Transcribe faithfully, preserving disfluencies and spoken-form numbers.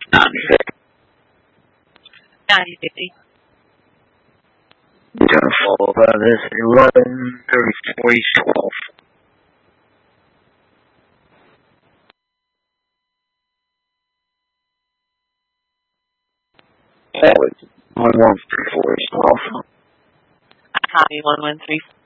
ninety-six. ninety fifty. Gonna follow by this eleven thirty-four East twelve. That was one one three four East twelve. I copy one one three.